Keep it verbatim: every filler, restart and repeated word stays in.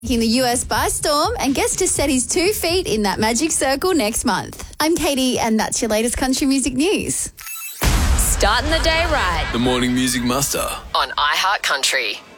taking the U S by storm and gets to set his two feet in that magic circle next month. I'm Katie, and that's your latest country music news. Starting the day right The Morning Music Muster on iHeart Country.